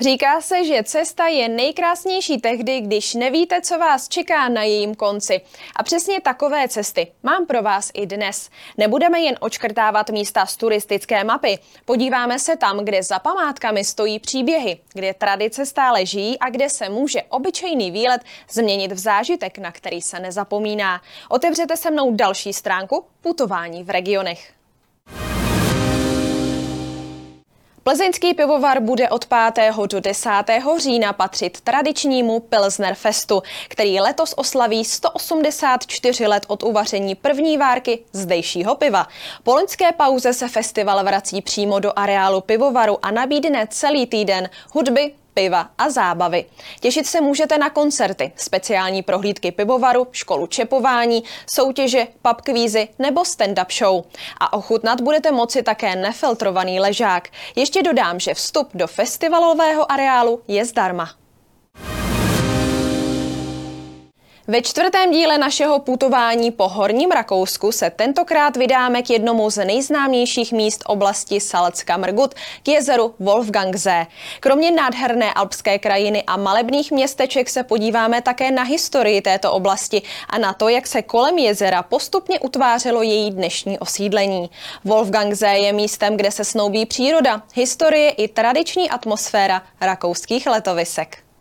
Říká se, že cesta je nejkrásnější tehdy, když nevíte, co vás čeká na jejím konci. A přesně takové cesty mám pro vás i dnes. Nebudeme jen odškrtávat místa z turistické mapy. Podíváme se tam, kde za památkami stojí příběhy, kde tradice stále žijí a kde se může obyčejný výlet změnit v zážitek, na který se nezapomíná. Otevřete se mnou další stránku Putování v regionech. Plzeňský pivovar bude od 5. do 10. října patřit tradičnímu Pilsner Festu, který letos oslaví 184 let od uvaření první várky zdejšího piva. Po loňské pauze se festival vrací přímo do areálu pivovaru a nabídne celý týden hudby, piva a zábavy. Těšit se můžete na koncerty, speciální prohlídky pivovaru, školu čepování, soutěže, pub kvízy nebo stand-up show. A ochutnat budete moci také nefiltrovaný ležák. Ještě dodám, že vstup do festivalového areálu je zdarma. Ve čtvrtém díle našeho putování po Horním Rakousku se tentokrát vydáme k jednomu z nejznámějších míst oblasti Salzkammergut, k jezeru Wolfgangsee. Kromě nádherné alpské krajiny a malebných městeček se podíváme také na historii této oblasti a na to, jak se kolem jezera postupně utvářelo její dnešní osídlení. Wolfgangsee je místem, kde se snoubí příroda, historie i tradiční atmosféra rakouských letovisek.